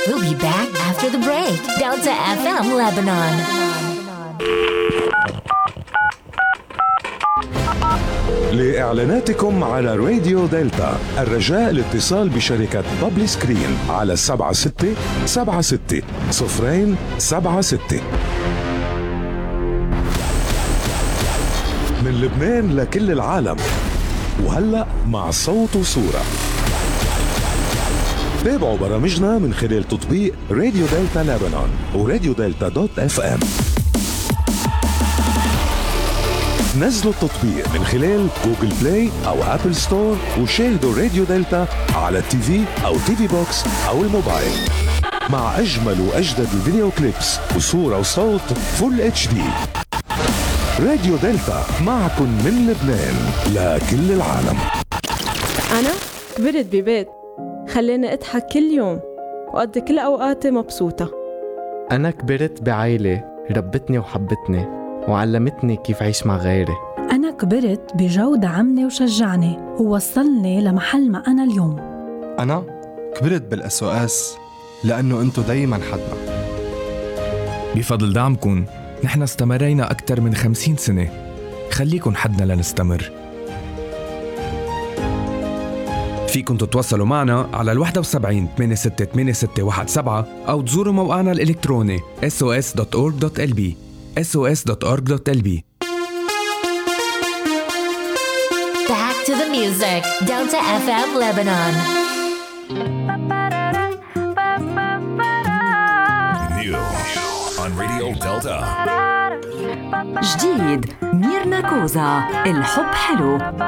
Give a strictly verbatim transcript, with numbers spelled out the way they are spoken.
We'll be back after the break. Delta إف إم Lebanon. لإعلاناتكم على راديو دلتا الرجاء الاتصال بشركة بابلي سكرين على سبعة ستة سبعة ستة صفرين سبعة ستة. من لبنان لكل العالم، وهلأ مع صوت وصورة. تابعوا برامجنا من خلال تطبيق راديو دلتا لبنان وراديو دلتا دوت اف ام. نزلوا التطبيق من خلال جوجل بلاي او ابل ستور وشاهدوا راديو دلتا على التي في او تي في بوكس او الموبايل مع اجمل واجدد الفيديو كليبس وصورة وصوت فول اتش دي. راديو دلتا معكم من لبنان لكل العالم. أنا كبرت ببيت خليني أضحك كل يوم وأقضي كل أوقاتي مبسوطة. أنا كبرت بعائلة ربتني وحبتني وعلمتني كيف عيش مع غيري. أنا كبرت بجو دعمني وشجعني ووصلني لمحل ما أنا اليوم. أنا كبرت بالأس أو أس لأنه أنتو دايماً حدنا. بفضل دعمكن نحن استمرينا أكثر من خمسين سنة. خليكن حدنا لنستمر. فيكن تتواصلوا معنا على الواحد وسبعين ثمانية ستة ثمانية ستة واحد سبعة أو تزوروا موقعنا الإلكتروني إس أو إس دوت أورج دوت إل بي إس أو إس دوت أورج دوت إل بي. Back to the music. Delta إف إم Lebanon. New on Radio Delta. جديد ميرنا كوزا الحب حلو.